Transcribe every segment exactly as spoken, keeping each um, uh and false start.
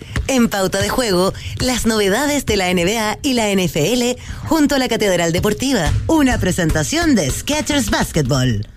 En Pauta de Juego, las novedades de la N B A y la N F L junto a la Catedral Deportiva. Una presentación de Skechers Basketball.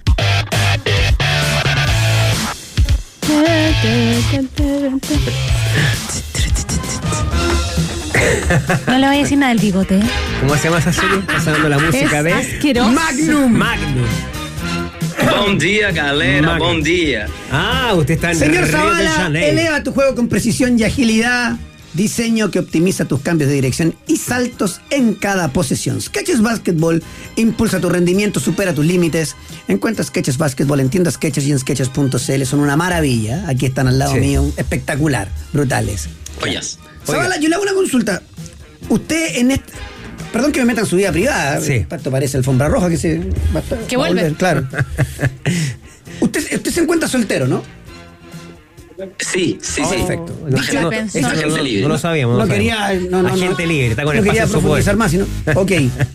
No le voy a decir nada del bigote. ¿Cómo se llama esa serie? Está sonando la música de asqueroso. Magnum. Magnum. Buen día, galera, buen día. Ah, usted está en Señor Río de Zavala, Janeiro. eleva tu juego con precisión y agilidad. Diseño que optimiza tus cambios de dirección y saltos en cada posesión. Skechers Basketball impulsa tu rendimiento, supera tus límites. Encuentra Skechers Basketball en tiendas Skechers y en Skechers punto c l. Son una maravilla. Aquí están al lado Sí. mío, espectacular, brutales. Oyas. Zavala, yo le hago una consulta. Usted en este... Perdón que me meta en su vida privada. Sí. Esto parece alfombra roja que se... va, Que va a vuelve. volver, claro. usted, usted se encuentra soltero, ¿no? Sí, sí, sí. Perfecto. No, Dicho no, y eso pensado. no, no, Agente libre. no lo sabíamos. No lo quería... sabíamos. No, no, Agente no, libre, está con no el quería pase de su profundizar más, sino... Ok.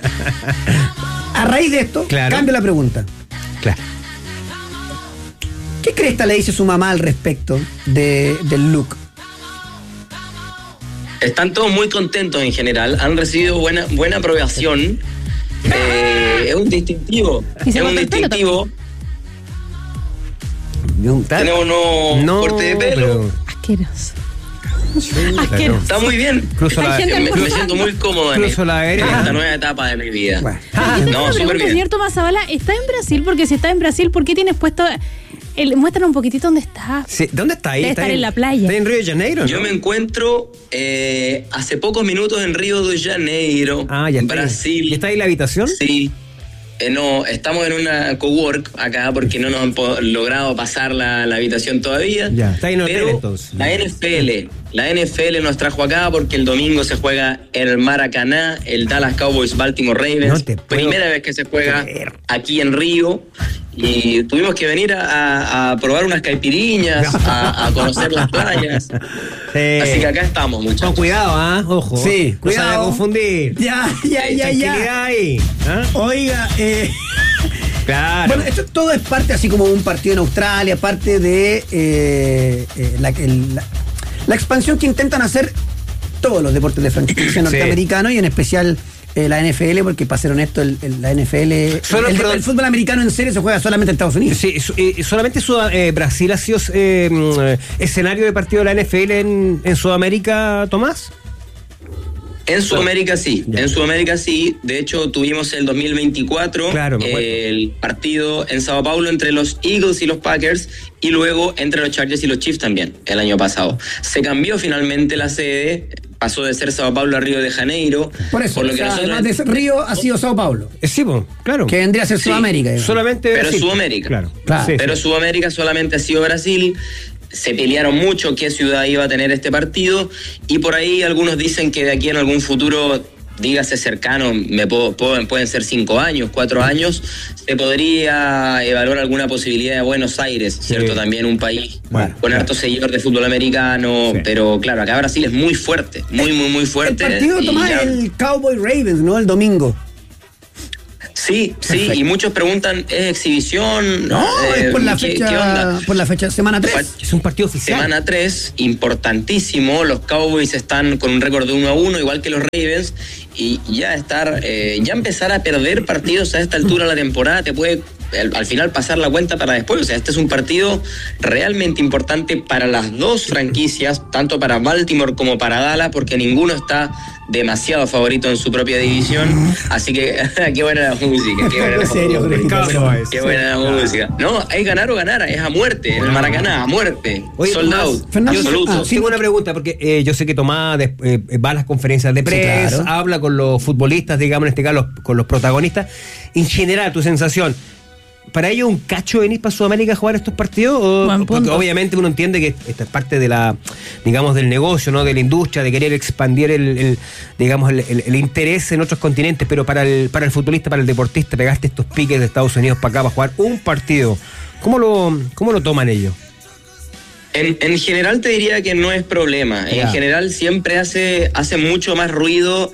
A raíz de esto, Claro. cambio la pregunta. Claro. ¿Qué cresta le dice su mamá al respecto de, del look? Están todos muy contentos en general, han recibido buena buena aprobación. Eh, es un distintivo, Y se es un corta el pelo distintivo. Está- Tenemos unos No, cortes de pelo. pero- Asqueroso. Claro. Asqueroso. Está muy bien. Cruzo la, Hay gente Me, me almorzando. siento muy cómodo en, Cruzo la en aérea. esta nueva etapa de mi vida. Bueno. Ah, Yo tengo no, una súper pregunta, bien. señor Tomás Zavala. ¿Está en Brasil? Porque si está en Brasil, ¿por qué tienes puesto... El, muéstranos un poquitito dónde está. sí, ¿dónde está ahí? Debe ¿Está estar en la playa. ¿Está en Río de Janeiro? ¿no? Yo me encuentro eh, hace pocos minutos en Río de Janeiro, Ah, ya está. Brasil. ¿Y está ahí la habitación? Sí. Eh, no, estamos en una cowork acá porque no nos han po- logrado pasar la, la habitación todavía. Ya, está ahí en hotel, Pero entonces. La N F L, la N F L nos trajo acá porque el domingo se juega en el Maracaná, el Dallas Cowboys Baltimore Ravens. No te puedo Primera vez que se juega creer. aquí en Río. Y tuvimos que venir a, a- a probar unas caipiriñas, a, a conocer las playas. Sí. Así que acá estamos, Con muchachos. cuidado, ¿ah? Ojo. Sí, No cuidado. se vaya a confundir. Ya, ya, ya, ya. Tranquilidad ahí. ¿ah? Oiga, eh... Claro. Bueno, esto todo es parte así como un partido en Australia, parte de eh, eh, la, el- la- la expansión que intentan hacer todos los deportes de franquicia Sí. norteamericanos y en especial eh, la N F L, porque para ser honesto, el, el- la N F L, Solo- el, el- perdón. el fútbol americano en serio se juega solamente en Estados Unidos. Sí, su- eh, solamente Sud- eh, Brasil ha sido eh, mm, escenario de partido de la N F L en, en Sudamérica, Tomás. En Sudamérica sí, Ya. en Sudamérica sí. De hecho, tuvimos el dos mil veinticuatro Claro, me acuerdo. el partido en Sao Paulo entre los Eagles y los Packers y luego entre los Chargers y los Chiefs también el año pasado. Se cambió finalmente la sede, pasó de ser Sao Paulo a Río de Janeiro. Por eso, lo o que sea, nosotros- además de Río ha sido Sao Paulo, Eh, sí, po, claro. que vendría a ser Sí, Sudamérica. digamos. Solamente Pero Brasil. Sudamérica. Claro. Claro. Sí, sí. Pero Sudamérica solamente ha sido Brasil. Se pelearon mucho qué ciudad iba a tener este partido y por ahí algunos dicen que de aquí en algún futuro, dígase cercano, me puedo, puedo- pueden ser cinco años, cuatro años, se podría evaluar alguna posibilidad de Buenos Aires, ¿cierto? También un país Bueno, con claro. harto seguidor de fútbol americano, Sí. pero claro, acá Brasil es muy fuerte, muy, muy, muy El fuerte. partido, y Tomás, ya- el Cowboy Ravens, ¿no? El domingo. Sí, sí, Perfecto. y muchos preguntan, ¿es exhibición? No, Eh, es por la ¿qué- fecha, qué onda? por la fecha, semana tres. Fal- Es un partido oficial. Semana tres, importantísimo. Los Cowboys están con un récord de uno a uno, igual que los Ravens. Y ya estar, eh, ya empezar a perder partidos a esta altura de la temporada te puede al, al final pasar la cuenta para después. O sea, este es un partido realmente importante para las dos franquicias, tanto para Baltimore como para Dallas, porque ninguno está demasiado favorito en su propia división. Así que, qué buena la música, qué buena la En serio, música. Cowboys. Qué buena la música. No, es ganar o ganar, es a muerte. El Maracaná, a muerte. Oye, Sold Tomás, out. Fernando, Absoluto. ah, sí. Tengo una pregunta, porque eh, yo sé que Tomás des- eh, va a las conferencias de prensa, claro. habla con los futbolistas, digamos, en este caso, los- con los protagonistas. En general, tu sensación, ¿para ellos un cacho venir para Sudamérica a jugar estos partidos? O- Buen porque punto. obviamente uno entiende que esta es parte de la, digamos, del negocio, ¿no? De la industria, de querer expandir el, el, digamos, el, el- el interés en otros continentes, pero para el, para el futbolista, para el deportista, pegaste estos piques de Estados Unidos para acá para jugar un partido. ¿Cómo lo, cómo lo toman ellos? En, en general te diría que no es problema. Ya. En general siempre hace, hace mucho más ruido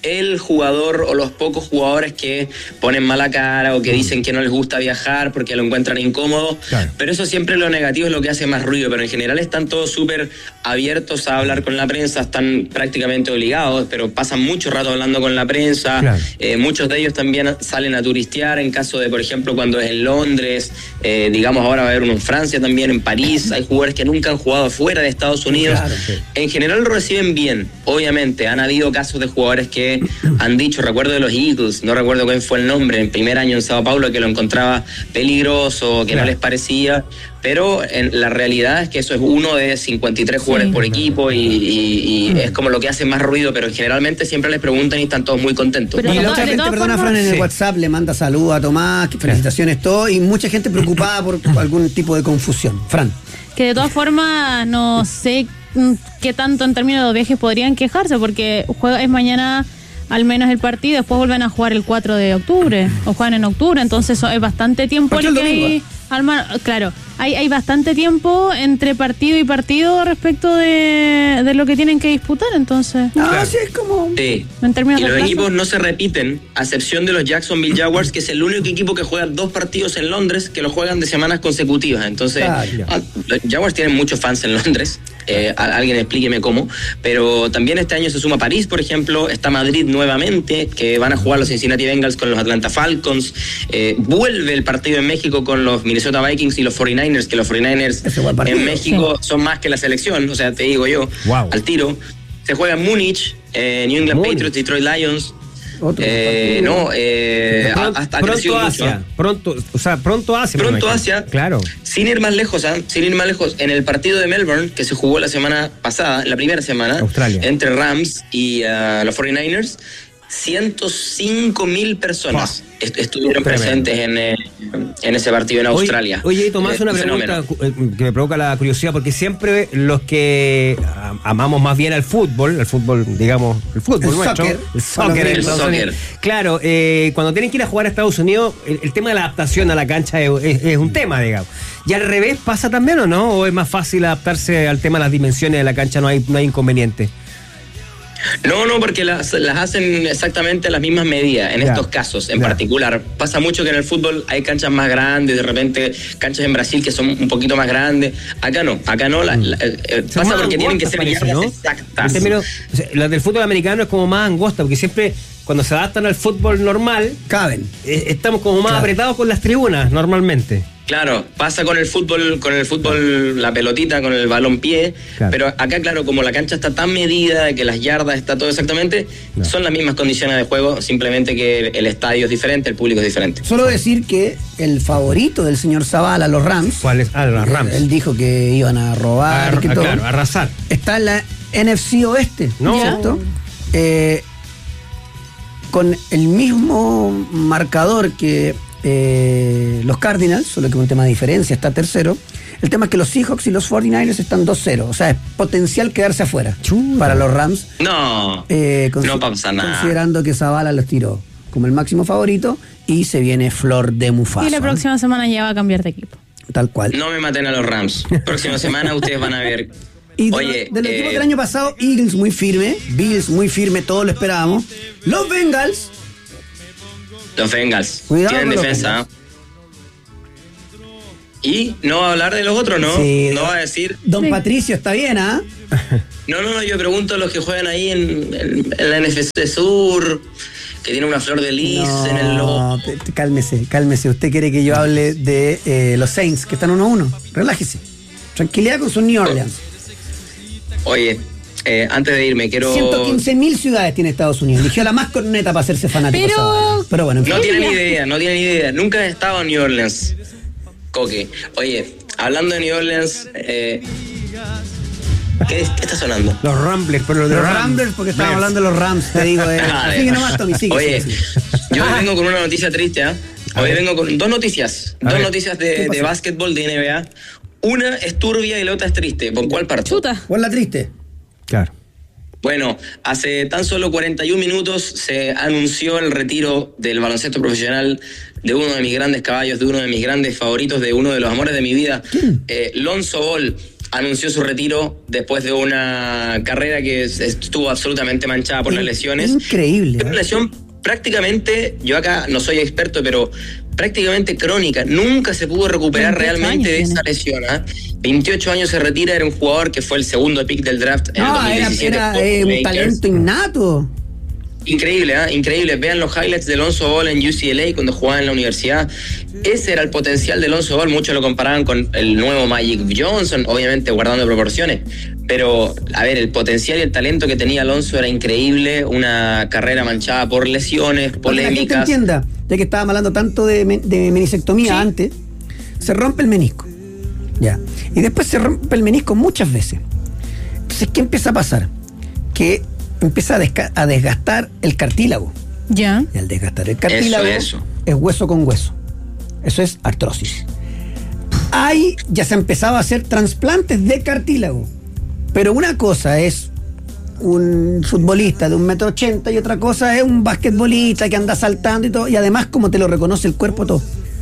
el jugador o los pocos jugadores que ponen mala cara o que dicen que no les gusta viajar porque lo encuentran incómodo, claro. Pero eso siempre lo negativo es lo que hace más ruido, pero en general están todos súper abiertos a hablar con la prensa, están prácticamente obligados, pero pasan mucho rato hablando con la prensa, claro. eh, muchos de ellos también salen a turistear en caso de, por ejemplo, cuando es en Londres, eh, digamos ahora va a haber uno en Francia también, en París, hay jugadores que nunca han jugado fuera de Estados Unidos, claro, sí. En general lo reciben bien, obviamente, han habido casos de jugadores que han dicho, recuerdo de los Eagles, no recuerdo quién fue el nombre, en primer año en Sao Paulo, que lo encontraba peligroso, que claro. no les parecía, pero en la realidad es que eso es uno de cincuenta y tres jugadores sí. por equipo y, y, y es como lo que hace más ruido, pero generalmente siempre les preguntan y están todos muy contentos. Pero y la otra gente, perdona, Fran, en el sí. WhatsApp le manda saludos a Tomás, felicitaciones, todo, y mucha gente preocupada por algún tipo de confusión. Fran. Que de todas formas no sé qué tanto en términos de viajes podrían quejarse, porque juega, es mañana al menos el partido, después vuelven a jugar el cuatro de octubre, o juegan en octubre, entonces eso es bastante tiempo el que hay, Alma, claro, hay, hay bastante tiempo entre partido y partido respecto de, de lo que tienen que disputar, entonces. No, claro. Sí, es como. Sí. En términos y de los plazo. equipos no se repiten, a excepción de los Jacksonville Jaguars, que es el único equipo que juega dos partidos en Londres, que lo juegan de semanas consecutivas. Entonces, claro. ah, los Jaguars tienen muchos fans en Londres. Eh, alguien explíqueme cómo, pero también este año se suma París, por ejemplo, está Madrid nuevamente, que van a jugar los Cincinnati Bengals con los Atlanta Falcons, eh, vuelve el partido en México con los Minnesota Vikings y los cuarenta y nueve ers, que los cuarenta y nueve ers en México sí. son más que la selección, o sea, te digo yo, wow. al tiro. Se juega en Múnich, eh, New England Múnich. Patriots, Detroit Lions. Otro eh, no, eh, pronto, hasta pronto Asia, mucho. pronto, o sea, pronto Asia. Pronto Asia, claro. Sin ir más lejos, ¿eh? sin ir más lejos, en el partido de Melbourne, que se jugó la semana pasada, la primera semana, Australia. entre Rams y uh, los cuarenta y nueve ers, ciento cinco mil personas oh, est- estuvieron presentes en, eh, en ese partido en Australia. Oye, oye Tomás, eh, una un pregunta fenómeno. que me provoca la curiosidad, porque siempre los que amamos más bien al fútbol, el fútbol, digamos, el fútbol el nuestro, soccer, el soccer, el soccer. Claro, eh, cuando tienen que ir a jugar a Estados Unidos, el, el tema de la adaptación a la cancha es, es, es un tema, digamos. ¿Y al revés pasa también o no? ¿O es más fácil adaptarse al tema de las dimensiones de la cancha, no hay, no hay inconveniente? No, no, porque las, las hacen exactamente a las mismas medidas en yeah. estos casos en yeah. particular. Pasa mucho que en el fútbol hay canchas más grandes, de repente canchas en Brasil que son un poquito más grandes. Acá no, acá no. La, la, eh, pasa porque tienen que ser parece, yardas ¿no? exactas. Términos, o sea, las del fútbol americano es como más angosta, porque siempre cuando se adaptan al fútbol normal, caben. Eh, estamos como más claro. apretados con las tribunas normalmente. Claro, pasa con el fútbol, con el fútbol, la pelotita, con el balompié, claro. pero acá, claro, como la cancha está tan medida, que las yardas está todo exactamente, claro. son las mismas condiciones de juego, simplemente que el estadio es diferente, el público es diferente. Solo decir que el favorito del señor Zavala, los Rams, ¿cuál es? Ah, los Rams. Él dijo que iban a robar, a, que a, todo. Claro, arrasar. Está en la N F C Oeste, no. ¿cierto? Eh, con el mismo marcador que Eh, los Cardinals, solo que un tema de diferencia, está tercero. El tema es que los Seahawks y los cuarenta y nueve ers están dos cero, o sea, es potencial quedarse afuera. Chuta. Para los Rams. No, eh, no pasa nada. Considerando que Zavala los tiró como el máximo favorito y se viene Flor de Mufasa. Y la próxima ¿eh? semana ya va a cambiar de equipo. Tal cual. No me maten a los Rams. Próxima semana ustedes van a ver. Y Oye, de, de los eh, equipos del año pasado, Eagles muy firme, Bills muy firme, todos lo esperábamos. Los Bengals. Los Bengals. Cuidado tienen defensa. Bengals. Y no va a hablar de los otros, ¿no? Sí, no va a decir. Don sí. Patricio está bien, ¿ah? ¿eh? No, no, no, yo pregunto a los que juegan ahí en, en, en la N F C Sur, que tiene una flor de lis no, en el logo. No, cálmese, cálmese. Usted quiere que yo hable de eh, los Saints, que están uno a uno. Relájese. Tranquilidad con sus New Orleans. Oye, eh, antes de irme, quiero... ciento quince mil ciudades tiene Estados Unidos. Eligió la más corneta para hacerse fanático. Pero... Pero bueno. No tienen ni idea, no tienen ni idea. Nunca he estado en New Orleans. Coque. Oye, hablando de New Orleans... Eh, ¿Qué, ¿Qué está sonando? Los Ramblers, pero los, los Rams. Ramblers, porque estábamos hablando de los Rams, te digo. Eh. Sigue nomás, Tommy, sigue. Oye, sigue, sigue. yo hoy vengo con una noticia triste, ¿eh? Hoy vengo con dos noticias. A dos ver. noticias de, de básquetbol de N B A. Una es turbia y la otra es triste. ¿Por cuál parte? Chuta. ¿Cuál la triste? Claro. Bueno, hace tan solo cuarenta y un minutos se anunció el retiro del baloncesto profesional de uno de mis grandes caballos, de uno de mis grandes favoritos, de uno de los amores de mi vida, eh, Lonzo Ball. anunció su retiro después de una carrera que estuvo absolutamente manchada por las lesiones. Increíble. Una lesión prácticamente, yo acá no soy experto, pero prácticamente crónica. Nunca se pudo recuperar realmente de esa lesión. ¿eh? veintiocho años se retira, era un jugador que fue el segundo pick del draft en el dos mil diecisiete. Era, era eh, un talento innato. Increíble, ¿eh? Increíble. Vean los highlights de Lonzo Ball en U C L A cuando jugaba en la universidad. Ese era el potencial de Lonzo Ball. Muchos lo comparaban con el nuevo Magic Johnson, obviamente guardando proporciones. Pero, a ver, el potencial y el talento que tenía Alonso era increíble. Una carrera manchada por lesiones, polémicas. Para que la gente entienda, ya que estábamos hablando tanto de, de menisectomía ¿sí? antes, se rompe el menisco. Ya. Y después se rompe el menisco muchas veces. Entonces, ¿qué empieza a pasar? Que empieza a, desca- a desgastar el cartílago. Ya. Y al desgastar el cartílago eso, eso. es hueso con hueso. Eso es artrosis. Ahí ya se empezaba a hacer trasplantes de cartílago. Pero una cosa es un futbolista de un metro ochenta y otra cosa es un basquetbolista que anda saltando y todo. Y además, como te lo reconoce el cuerpo todo.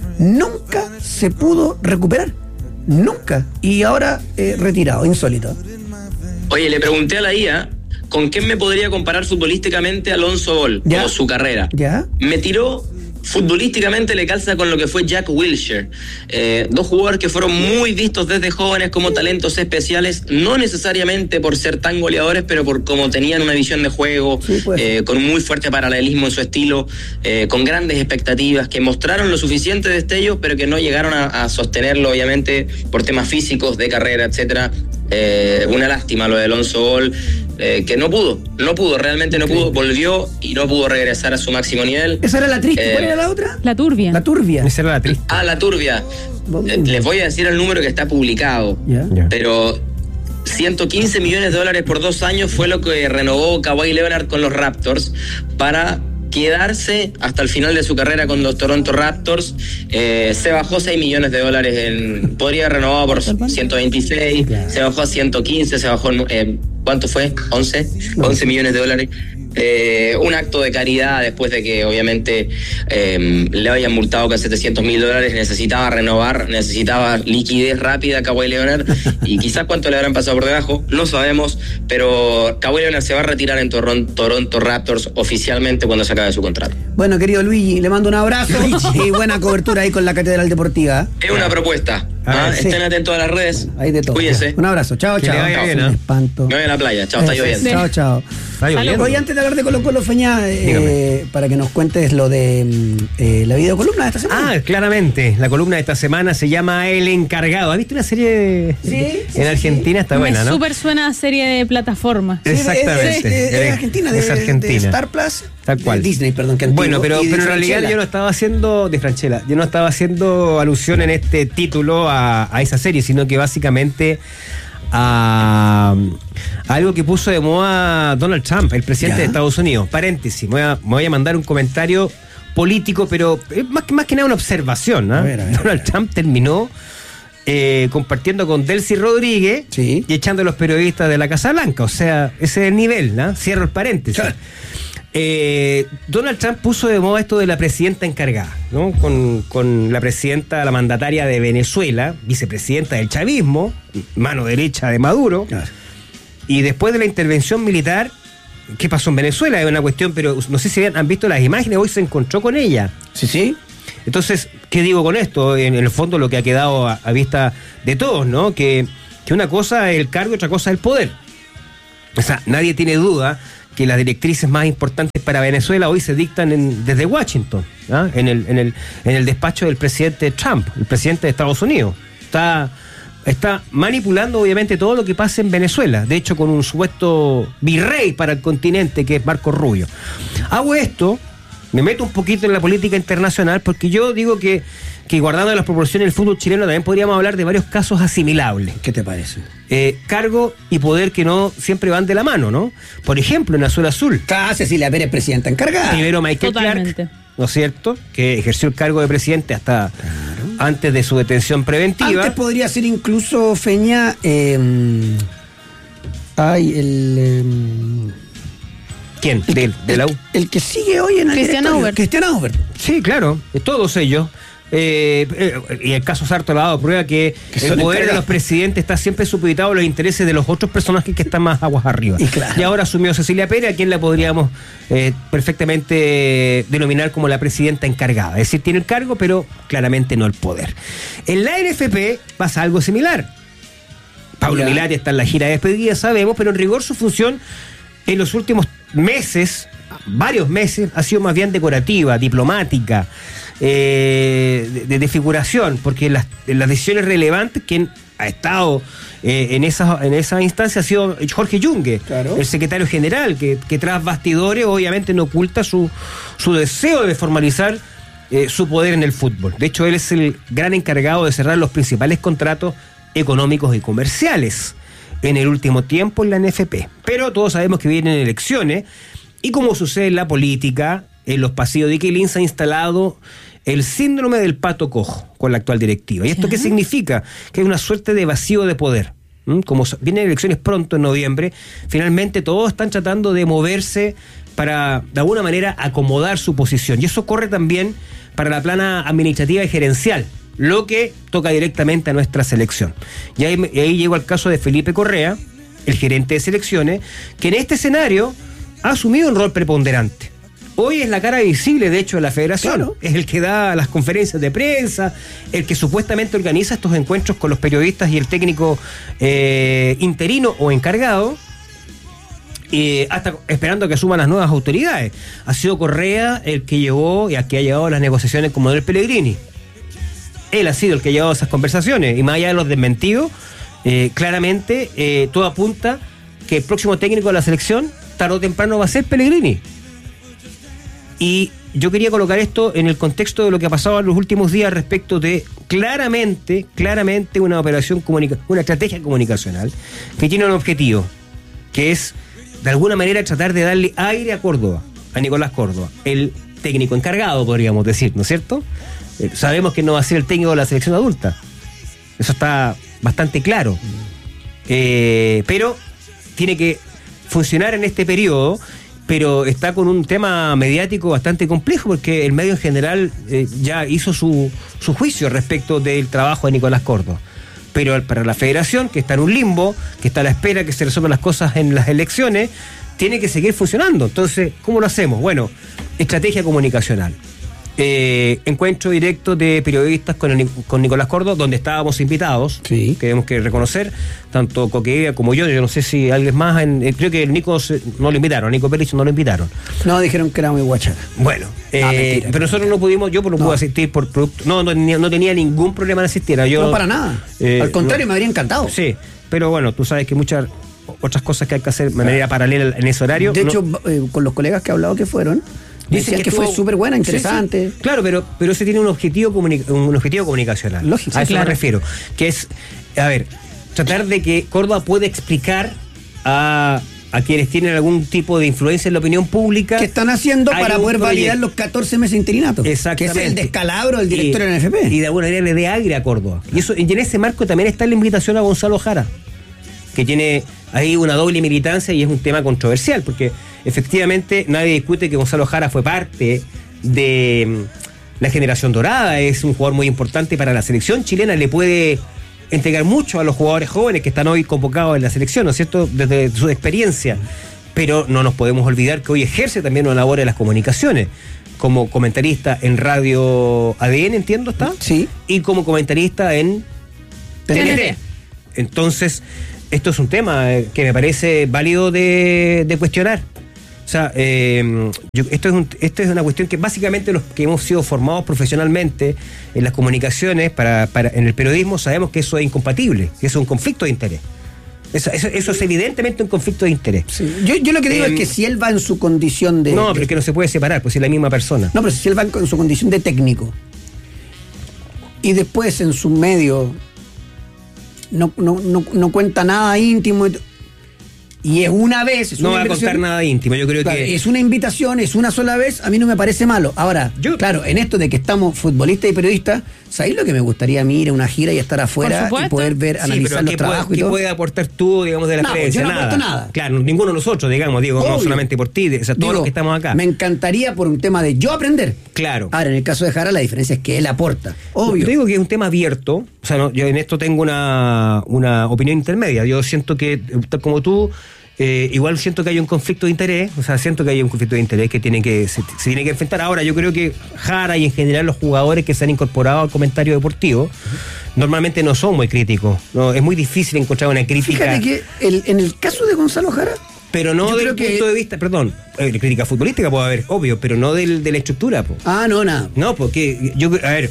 Nunca se pudo recuperar. Nunca. Y ahora eh, retirado, insólito. Oye, le pregunté a la I A con quién me podría comparar futbolísticamente Alonso Ball, ¿Ya? como su carrera. ¿Ya? Me tiró, futbolísticamente le calza con lo que fue Jack Wilshere. Eh, dos jugadores que fueron muy vistos desde jóvenes como talentos especiales, no necesariamente por ser tan goleadores, pero por cómo tenían una visión de juego, sí, pues. eh, con un muy fuerte paralelismo en su estilo, eh, con grandes expectativas, que mostraron lo suficiente destellos, pero que no llegaron a, a sostenerlo, obviamente, por temas físicos, de carrera, etcétera. Eh, una lástima lo de Alonso Ball, eh, que no pudo, no pudo, realmente no pudo, volvió y no pudo regresar a su máximo nivel. ¿Esa era la triste? Eh, ¿Cuál era la otra? La turbia. La turbia. Esa era la triste. Ah, la turbia. Eh, les voy a decir el número que está publicado, Ya. Ya. pero ciento quince millones de dólares por dos años fue lo que renovó Kawhi Leonard con los Raptors para quedarse hasta el final de su carrera con los Toronto Raptors. Eh, se bajó seis millones de dólares, en, podría haber renovado por ciento veintiséis, Claro. se bajó a ciento quince, se bajó, eh, ¿cuánto fue? once, once millones de dólares. Eh, un acto de caridad después de que obviamente eh, le habían multado con setecientos mil dólares, necesitaba renovar, necesitaba liquidez rápida a Kawhi Leonard y quizás cuánto le habrán pasado por debajo, no sabemos, pero Kawhi Leonard se va a retirar en Toronto, Toronto Raptors oficialmente cuando se acabe su contrato. Bueno, querido Luigi, le mando un abrazo y buena cobertura ahí con la Catedral Deportiva. Es una propuesta. ¿ah? sí. Estén atentos a las redes. Ahí de todo. Cuídense. Un abrazo. Chao, Que chao. le vaya bien, Un ¿eh? espanto. Me voy a la playa. Chao, está Eso, lloviendo. Chao, chao. Está lloviendo. Oye, antes de hablar de Colo Colo, Feña, eh, para que nos cuentes lo de mm, eh, la videocolumna de esta semana. Ah, claramente. La columna de esta semana se llama El Encargado. ¿Has visto una serie Sí, en sí, Argentina? Está buena, Me ¿no? súper suena a serie de plataforma. Sí, es- Exactamente. Es, es- es Es- Argentina, de, es Argentina. de Star Plus. Tal cual. De Disney, perdón, que antiguo, Bueno, pero, y de pero en realidad Franchella. yo no estaba haciendo, de Franchella, yo no estaba haciendo alusión en este título a, a esa serie, sino que básicamente a, a algo que puso de moda Donald Trump, el presidente Ya. de Estados Unidos. Paréntesis, me voy a, me voy a mandar un comentario político, pero es más que, más que nada una observación. ¿no? A ver, a ver. Donald Trump terminó eh, compartiendo con Delcy Rodríguez Sí. y echando a los periodistas de la Casa Blanca. O sea, ese es el nivel, ¿no? Cierro el paréntesis. Claro. Eh, Donald Trump puso de moda esto de la presidenta encargada, ¿no? Con, con la presidenta, la mandataria de Venezuela, vicepresidenta del chavismo, mano derecha de Maduro. Claro. Y después de la intervención militar, ¿qué pasó en Venezuela? Es una cuestión, pero no sé si han visto las imágenes, hoy se encontró con ella. Sí, sí. Entonces, ¿qué digo con esto? En, en el fondo lo que ha quedado a, a vista de todos, ¿no? Que, que una cosa es el cargo y otra cosa es el poder. O sea, nadie tiene duda que las directrices más importantes para Venezuela hoy se dictan en, desde Washington, ¿ah? en, el, en, el, en el despacho del presidente Trump, el presidente de Estados Unidos. Está, está manipulando obviamente todo lo que pasa en Venezuela, de hecho con un supuesto virrey para el continente que es Marco Rubio. Hago esto, me meto un poquito en la política internacional porque yo digo que, que guardando las proporciones del fútbol chileno también podríamos hablar de varios casos asimilables. ¿Qué te parece? Eh, cargo y poder que no siempre van de la mano, ¿no? Por ejemplo, en Azul Azul, Está Cecilia Pérez, presidenta encargada. primero Michael Totalmente. Clark, ¿no es cierto? Que ejerció el cargo de presidente hasta antes de su detención preventiva. Antes podría ser incluso, Feña, eh, ay, el... eh, ¿Quién? De, de la U. el que sigue hoy en el Cristian directorio. Aubert. Cristian Aubert. Sí, claro, de todos ellos. Eh, eh, y el caso Sarto ha dado prueba que, Que el son poder de encargados. los presidentes está siempre supeditado a los intereses de los otros personajes que están más aguas arriba. Y claro. Y ahora asumió Cecilia Pérez, a quien la podríamos eh, perfectamente denominar como la presidenta encargada. Es decir, tiene el cargo, pero claramente no el poder. En la N F P pasa algo similar. Pablo Ya. Milati está en la gira de despedida, sabemos, pero en rigor su función en los últimos meses, varios meses, ha sido más bien decorativa, diplomática, eh, de, de figuración, porque las, las decisiones relevantes, quien ha estado eh, en esa en esa instancia ha sido Jorge Yungue, Claro. el secretario general, que, que tras bastidores obviamente no oculta su, su deseo de formalizar eh, su poder en el fútbol. De hecho, él es el gran encargado de cerrar los principales contratos económicos y comerciales en el último tiempo en la N F P. Pero todos sabemos que vienen elecciones y como sucede en la política, en los pasillos de Quilín se ha instalado el síndrome del pato cojo con la actual directiva. ¿Y esto qué significa? Que hay una suerte de vacío de poder. ¿Mm? Como vienen elecciones pronto en noviembre, finalmente todos están tratando de moverse para de alguna manera acomodar su posición. Y eso corre también para la plana administrativa y gerencial, lo que toca directamente a nuestra selección. Y ahí, y ahí llego al caso de Felipe Correa, el gerente de selecciones, que en este escenario ha asumido un rol preponderante. Hoy es la cara visible, de hecho, de la federación. Claro. Es el que da las conferencias de prensa, el que supuestamente organiza estos encuentros con los periodistas y el técnico eh, interino o encargado, eh, hasta esperando que asuman las nuevas autoridades. Ha sido Correa el que llevó y a que ha llevado las negociaciones con Manuel Pellegrini. Él ha sido el que ha llevado esas conversaciones, y más allá de los desmentidos, eh, claramente eh, todo apunta que el próximo técnico de la selección, tarde o temprano, va a ser Pellegrini. Y yo quería colocar esto en el contexto de lo que ha pasado en los últimos días respecto de claramente, claramente una operación comunica- una estrategia comunicacional que tiene un objetivo, que es de alguna manera tratar de darle aire a Córdoba, a Nicolás Córdoba, el técnico encargado, podríamos decir, ¿no es cierto? Eh, sabemos que no va a ser el técnico de la selección adulta. Eso está bastante claro. Eh, pero tiene que funcionar en este periodo, pero está con un tema mediático bastante complejo, porque el medio en general eh, ya hizo su, su juicio respecto del trabajo de Nicolás Córdoba. Pero para la federación, que está en un limbo, que está a la espera que se resuelvan las cosas en las elecciones, tiene que seguir funcionando. Entonces, ¿cómo lo hacemos? Bueno, estrategia comunicacional. Eh, encuentro directo de periodistas con, el, con Nicolás Córdoba, donde estábamos invitados, Sí. que tenemos que reconocer, tanto Coquevia como yo. Yo no sé si alguien más, en, eh, creo que el Nico se- no lo invitaron, Nico Pérez no lo invitaron. No, dijeron que era muy guachaca. Bueno, eh, Ah, mentira. pero nosotros no pudimos, yo no, No. pude asistir por producto, no, no, tenía- no tenía ningún problema en asistir. Yo, No, para nada. eh, Al contrario, no- me habría encantado. Sí, pero bueno, tú sabes que muchas otras cosas que hay que hacer de manera paralela en ese horario. De no- hecho, eh, con los colegas que he hablado que fueron, dicen que, fue estuvo- súper buena, Sí, interesante. sí. Claro, pero, pero ese tiene un objetivo, comuni- un objetivo comunicacional. Lógico. A Sí, eso claro. me refiero. Que es, a ver, tratar de que Córdoba pueda explicar a, a quienes tienen algún tipo de influencia en la opinión pública. ¿Qué están haciendo Hay para un poder validar proyecto. los catorce meses de interinato? Exactamente. Que es el descalabro del director Y- de la N F P. Y de alguna manera le dé aire a Córdoba. Y, eso, y en ese marco también está la invitación a Gonzalo Jara, que tiene ahí una doble militancia y es un tema controversial, porque efectivamente nadie discute que Gonzalo Jara fue parte de mm, la generación dorada, es un jugador muy importante para la selección chilena, le puede entregar mucho a los jugadores jóvenes que están hoy convocados en la selección, ¿no es cierto?, desde su experiencia. Pero no nos podemos olvidar que hoy ejerce también una labor en las comunicaciones, como comentarista en Radio A D N, entiendo, ¿está? Sí. Y como comentarista en T N T. T N T. Entonces, esto es un tema eh, que me parece válido de, de cuestionar. O sea, eh, yo- esto, es un- esto es una cuestión que básicamente los que hemos sido formados profesionalmente en las comunicaciones, para, para, en el periodismo, sabemos que eso es incompatible, que eso es un conflicto de interés. Eso, eso, eso es evidentemente un conflicto de interés. Sí. Yo, yo lo que digo Em, es que si él va en su condición de... No, de- pero es que no se puede separar, pues es la misma persona. No, pero si él va en su condición de técnico y después en su medio no, no, no, no cuenta nada íntimo y, y es una vez, es No una va a invitación, contar nada íntimo, yo creo claro, que... es una invitación, es una sola vez, a mí no me parece malo. Ahora, Yo- claro, en esto de que estamos futbolistas y periodistas, ¿sabéis lo que me gustaría a mí ir a una gira y estar afuera y supuesto. poder ver, Sí, analizar pero los ¿qué, trabajos puede, y qué todo? puede aportar tú, digamos, de la No, experiencia? yo no nada. aporto nada. Claro, ninguno de nosotros, digamos, digo, no Obvio. solamente por ti, o sea, todos Digo, los que estamos acá. Me encantaría por un tema de yo aprender. Claro. Ahora, en el caso de Jara, la diferencia es que él aporta. Obvio. Yo digo que es un tema abierto, o sea, no, yo en esto tengo una, una opinión intermedia. Yo siento que, tal como tú, eh, igual siento que hay un conflicto de interés, o sea, siento que hay un conflicto de interés que tiene que se, se tiene que enfrentar. Ahora, yo creo que Jara y en general los jugadores que se han incorporado al comentario deportivo, uh-huh. normalmente no son muy críticos. No, es muy difícil encontrar una crítica. Fíjate que el- en el caso de Gonzalo Jara, Pero no Yo del creo que- punto de vista, perdón, eh, crítica futbolística puede haber, obvio, pero no del, de la estructura, po. ah, no, nada. No, porque yo, a ver,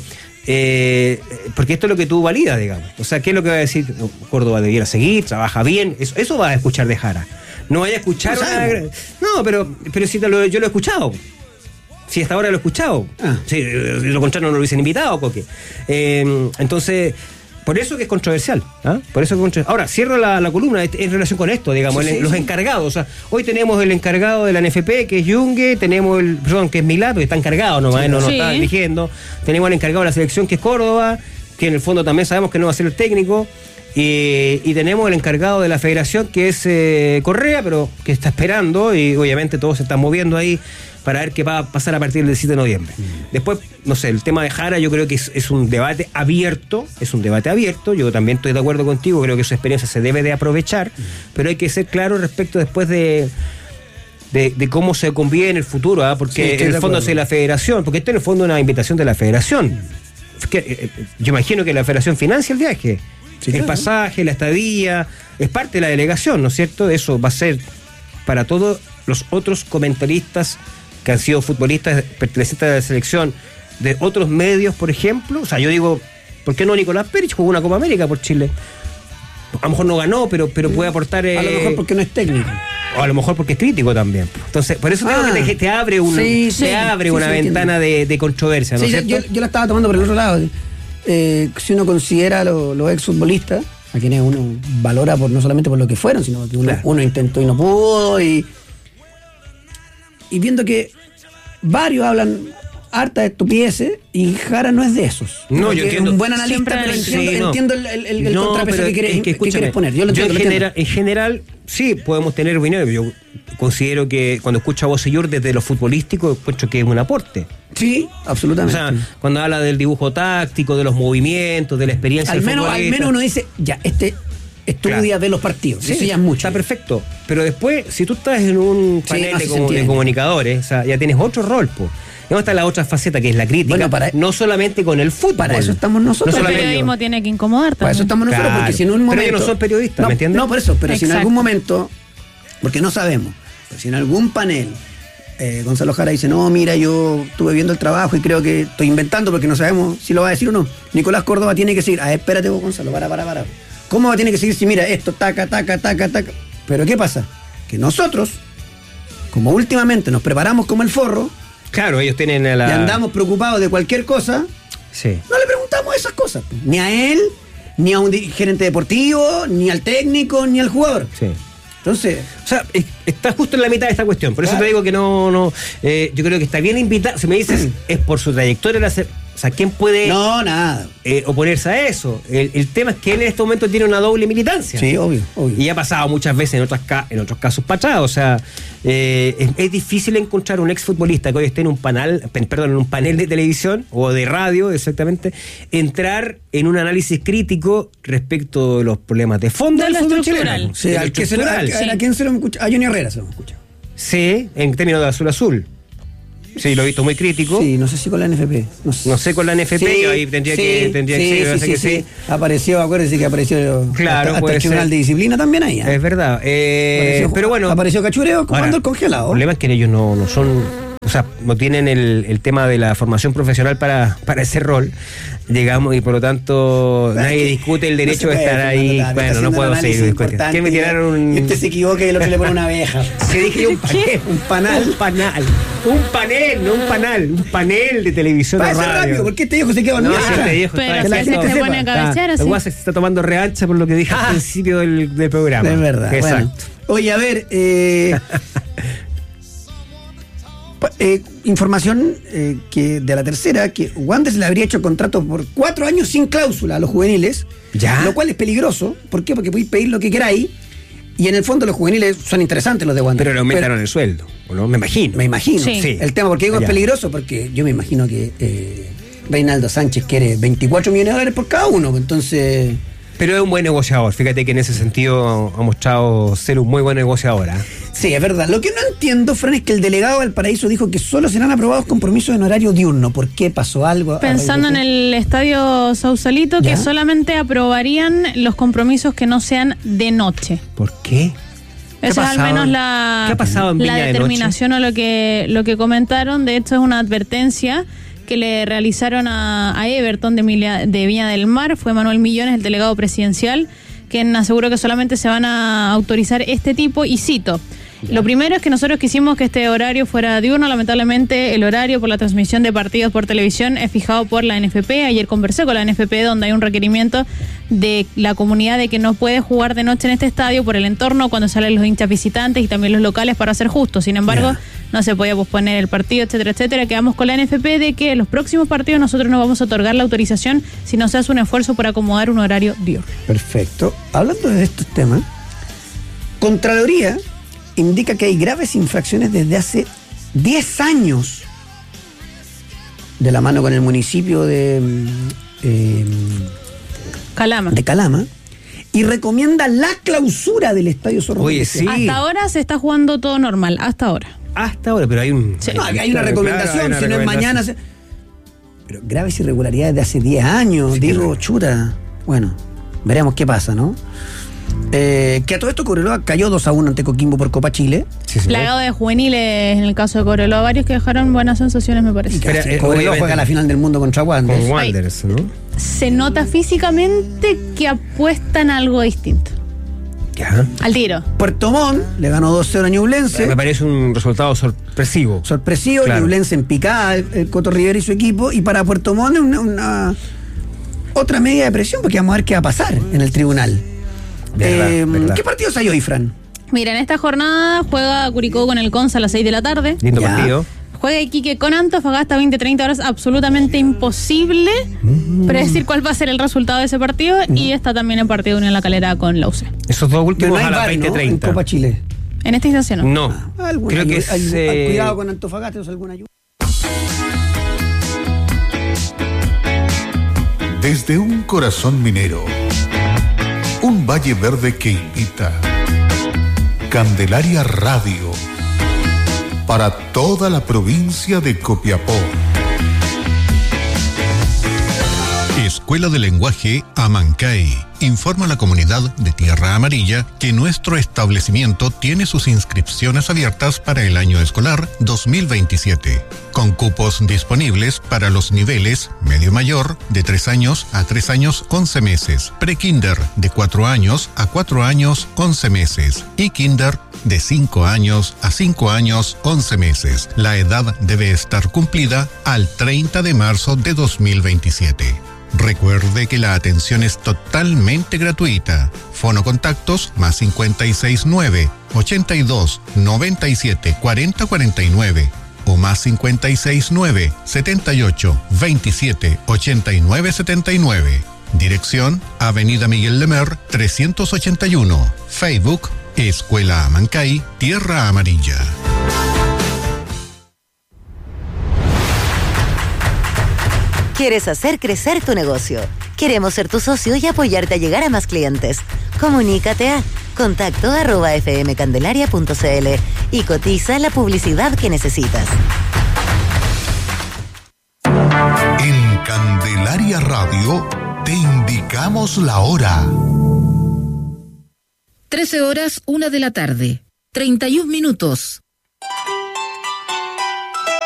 eh, porque esto es lo que tú validas, digamos. O sea, ¿qué es lo que va a decir? Córdoba debiera seguir, trabaja bien, eso, eso vas a escuchar de Jara. No vaya a escuchar No una- sabemos. No, pero, pero sí te lo- yo lo he escuchado. Si hasta ahora lo he escuchado. Ah. Si de lo contrario no lo hubiesen invitado, Coque. Eh, entonces, por eso que es controversial. ¿ah? Por eso que es controversial. Ahora, cierro la, la columna en en relación con esto, digamos, Sí, el- sí, los sí. encargados. O sea, hoy tenemos el encargado de la N F P, que es Yungue, tenemos el, perdón, que es Milá, porque está encargado nomás, no, no Sí. está dirigiendo. Tenemos el encargado de la selección, que es Córdoba, que en el fondo también sabemos que no va a ser el técnico. Y, y tenemos el encargado de la federación, que es eh, Correa, pero que está esperando, y obviamente todos se están moviendo ahí para ver qué va a pasar a partir del siete de noviembre. Después, no sé, el tema de Jara yo creo que es, es un debate abierto, es un debate abierto, yo también estoy de acuerdo contigo, creo que su experiencia se debe de aprovechar, pero hay que ser claro respecto después de... De, de cómo se convive en el futuro, ¿ah? porque Sí, estoy en de el fondo acuerdo. es la federación, porque esto en el fondo es una invitación de la federación. Es que, eh, eh, yo imagino que la federación financia el viaje, Sí, el claro. pasaje, la estadía, es parte de la delegación, ¿no es cierto? Eso va a ser para todos los otros comentaristas que han sido futbolistas pertenecientes a la selección de otros medios, por ejemplo. O sea, yo digo, ¿por qué no Nicolás Pérez jugó una Copa América por Chile? A lo mejor no ganó, pero, pero puede aportar... eh, A lo mejor porque no es técnico. o a lo mejor porque es crítico también. Entonces, por eso digo Ah. que te, te abre, un, Sí, te sí, abre sí, una sí, ventana de, de controversia, ¿no Sí, es yo, cierto? yo la estaba tomando por el otro lado. Eh, si uno considera lo- los exfutbolistas, a quienes uno valora por no solamente por lo que fueron, sino que uno, Claro. uno intentó y no pudo, y, y viendo que varios hablan harta de estupideces y Jara no es de esos. No, Porque yo entiendo. Es un buen analista, Siempre pero analista. entiendo, Sí, no. entiendo el, el- el- el No, contrapeso pero que quieres, es que que escúchame, quieres poner. Yo lo yo entiendo, en, lo entiendo. genera- en general, sí, podemos tener opiniones. Yo considero que cuando escucho a Bosellur desde lo futbolístico, encuentro que es un aporte. Sí, O absolutamente. sea, cuando habla del dibujo táctico, de los movimientos, de la experiencia al del menos, al futbolista. menos uno dice, ya, este estudia, Claro. ve los partidos. Sí, Eso ya es mucho. Está perfecto. Pero después, si tú estás en un Sí, panel no, de, sí se comu- de entiende. comunicadores, o sea, ya tienes otro rol, pues. Y ¿dónde está la otra faceta que es la crítica? Bueno, para- no solamente con el fútbol. Para eso estamos nosotros. No El solamente- periodismo tiene que incomodar Para eso también. estamos nosotros, Claro. porque si en un Pero momento. ellos no son periodistas, no, ¿me entiendes? No, por eso, pero si en Exacto. algún momento, porque no sabemos, pero si en algún panel eh, Gonzalo Jara dice, no, mira, yo estuve viendo el trabajo y creo que estoy inventando porque no sabemos si lo va a decir o no. Nicolás Córdoba tiene que seguir. Ah, espérate vos, Gonzalo, para, para, para. ¿Cómo va a tener que seguir si mira esto, taca, taca, taca, taca? Pero ¿qué pasa? Que nosotros, como últimamente nos preparamos como el forro Claro, ellos tienen a la... y andamos preocupados de cualquier cosa, Sí. no le preguntamos esas cosas. pues. Ni a él, ni a un di- gerente deportivo, ni al técnico, ni al jugador. Sí. Entonces, O sea, es- está justo en la mitad de esta cuestión. Por eso Claro. te digo que no, no eh, yo creo que está bien invitar. Si me dices, es por su trayectoria, la se- o sea, ¿quién puede no, nada. eh, oponerse a eso? El, el tema es que él en este momento tiene una doble militancia. Sí, obvio, obvio. Y ha pasado muchas veces en, otras ca- en otros casos para atrás. O sea, eh, es, es difícil encontrar un exfutbolista que hoy esté en un panel, pe- perdón, en un panel de televisión o de radio, exactamente, entrar en un análisis crítico respecto de los problemas de fondo De del lo fútbol estructural. chileno. Sí, De lo al que se lo- estructural. a, a- a quién se lo escucha? A Johnny Herrera se lo escucha. Sí, en términos de azul azul. Sí, lo he visto muy crítico. Sí, no sé si con la N F P. No sé, No sé con la N F P, Sí, yo ahí tendría sí, que tendría sí, que sí, me parece sí, que sí. sí. Apareció, acuérdese que apareció Claro, hasta, hasta puede el Tribunal ser. de Disciplina también ahí. ¿eh? Es verdad. Eh, Apareció- pero bueno. Apareció Cachureo ahora, comando el congelado. El problema es que ellos no, no son o sea, no tienen el, el tema de la formación profesional para, para ese rol, llegamos y por lo tanto Pero nadie es que discute el derecho no se de puede, estar Fernando, ahí. está Bueno, haciendo no un puedo análisis seguir discutiendo. importante ¿Qué me tiraron un...? Y usted se equivoca y el otro le pone una abeja. ¿Qué dije yo? Un panel. Un panal. Un panal. Un panel, no un panel. Un panel de televisión o Va a ser radio. rápido, porque este viejo se queda No, dormido. si este viejo Pero está si la así gente se sepa. pone a cabecear Está- así. el guasa se está tomando revancha por lo que dije Ah. al principio del, del programa. Es verdad. Exacto. Bueno. Oye, a ver, eh, pa- eh, información eh, que de la tercera, que Wanderers le habría hecho contrato por cuatro años sin cláusula a los juveniles, ¿Ya? lo cual es peligroso. ¿Por qué? Porque podéis pedir lo que queráis y en el fondo los juveniles son interesantes los de Wanderers. Pero le aumentaron el sueldo, ¿o no? Me imagino. Me imagino. Sí. Sí. El tema, porque digo, Ya. es peligroso, porque yo me imagino que eh, Reinaldo Sánchez quiere veinticuatro millones de dólares por cada uno, entonces... Pero es un buen negociador. Fíjate que en ese sentido ha mostrado ser un muy buen negociador. ¿Ah? Sí, es verdad. Lo que no entiendo, Fran, es que el delegado de Valparaíso dijo que solo serán aprobados compromisos en horario diurno. ¿Por qué pasó algo? Pensando en el estadio Sausalito, ¿Ya? que solamente aprobarían los compromisos que no sean de noche. ¿Por qué? ¿Qué ha Esa es al pasado? menos la, ¿Qué ha pasado en la Viña de determinación o lo que, lo que comentaron. De hecho, es una advertencia que le realizaron a, a Everton de, Milia- de Viña del Mar. Fue Manuel Millones, el delegado presidencial, quien aseguró que solamente se van a autorizar este tipo, y cito: lo primero es que nosotros quisimos que este horario fuera diurno. Lamentablemente el horario por la transmisión de partidos por televisión es fijado por la N F P. Ayer conversé con la N F P, donde hay un requerimiento de la comunidad de que no puede jugar de noche en este estadio por el entorno cuando salen los hinchas visitantes y también los locales, para ser justos. Sin embargo, Ya. no se podía posponer el partido, etcétera, etcétera. Quedamos con la N F P de que los próximos partidos nosotros no vamos a otorgar la autorización si no se hace un esfuerzo por acomodar un horario diurno. Perfecto. Hablando de estos temas, Contraloría indica que hay graves infracciones desde hace diez años de la mano con el municipio de, mm, eh, Calama. de Calama y recomienda la clausura del Estadio Zorro. Oye, Pérez. sí. Hasta ahora se está jugando todo normal, hasta ahora. Hasta ahora, pero hay un... Sí. No, hay una Claro, recomendación, claro, hay una si no es mañana. recomendación. se- Pero graves irregularidades de hace diez años, Sí, digo, claro. chuta. Bueno, veremos qué pasa, ¿no? Eh, que a todo esto Cobreloa cayó dos a uno ante Coquimbo por Copa Chile. Sí, sí. Plagado de juveniles en el caso de Cobreloa, varios que dejaron buenas sensaciones, me parece. Y que Pero, así eh, Cobreloa obviamente- juega la final del mundo contra Wanderers. Con Wanderers, ¿no? Se nota físicamente que apuestan a algo distinto. Ya. Al tiro. Puerto Montt le ganó dos cero a Ñublense. Me parece un resultado sorpresivo. Sorpresivo, Claro. Ñublense en picada, el, el Coto Rivera y su equipo. Y para Puerto Montt una, una- otra medida de presión, porque vamos a ver qué va a pasar en el tribunal. Verdad, Eh, verdad. ¿Qué partidos hay hoy, Fran? Mira, en esta jornada juega Curicó con el Consa a las seis de la tarde. Lindo Ya. partido. Juega Iquique con Antofagasta veinte treinta horas. Absolutamente imposible predecir cuál va a ser el resultado de ese partido. Y está también el partido de Unión La Calera con la U C. Esos dos Pero últimos no hay a las VAR, veinte ¿no? En treinta. Copa Chile. En esta instancia no. No. Alguna Creo que ayuda- es... ay- ay, eh, cuidado con Antofagasta, ¿es alguna ayuda? Desde un corazón minero, un valle verde que invita. Candelaria Radio, para toda la provincia de Copiapó. Escuela de Lenguaje Amancay informa a la comunidad de Tierra Amarilla que nuestro establecimiento tiene sus inscripciones abiertas para el año escolar dos mil veintisiete, con cupos disponibles para los niveles medio mayor de tres años a tres años once meses, pre-kinder de cuatro años a cuatro años once meses y kinder de cinco años a cinco años once meses. La edad debe estar cumplida al treinta de marzo de dos mil veintisiete. Recuerde que la atención es totalmente gratuita. Fono contactos más cincuenta y seis nueve, ochenta y dos, noventa y siete, cuarenta cuarenta y nueve o más cincuenta y seis nueve, setenta y ocho, veintisiete, ochenta y nueve setenta y nueve. Dirección Avenida Miguel Lemer trescientos ochenta y uno. Facebook Escuela Amancay, Tierra Amarilla. ¿Quieres hacer crecer tu negocio? Queremos ser tu socio y apoyarte a llegar a más clientes. Comunícate a contacto arroba fmcandelaria punto cl y cotiza la publicidad que necesitas. En Candelaria Radio te indicamos la hora. trece horas, una de la tarde. treinta y un minutos.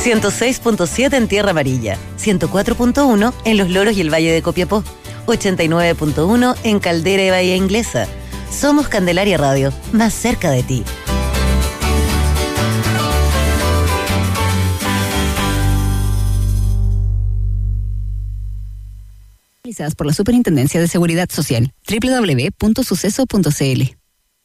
ciento seis punto siete en Tierra Amarilla, ciento cuatro punto uno en Los Loros y el Valle de Copiapó, ochenta y nueve punto uno en Caldera y Bahía Inglesa. Somos Candelaria Radio, más cerca de ti. Realizadas por la Superintendencia de Seguridad Social. doble u doble u doble u punto suceso punto c l.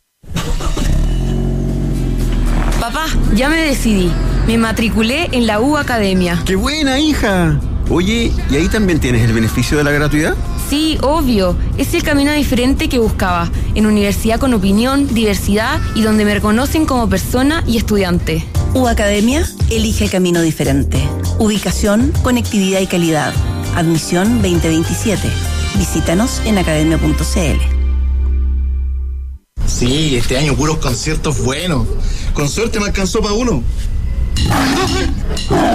Papá, ya me decidí. Me matriculé en la U Academia. ¡Qué buena, hija! Oye, ¿y ahí también tienes el beneficio de la gratuidad? Sí, obvio. Es el camino diferente que buscaba. En universidad con opinión, diversidad y donde me reconocen como persona y estudiante. U Academia elige camino diferente. Ubicación, conectividad y calidad. Admisión veinte veintisiete. Visítanos en academia punto c l. Sí, este año puros conciertos buenos. Con suerte me alcanzó para uno.